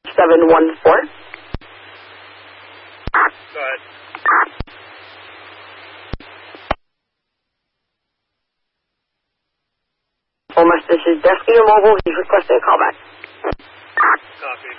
714. Go ahead. Almost, this is Desk Mobile. He's requesting a callback. Copy.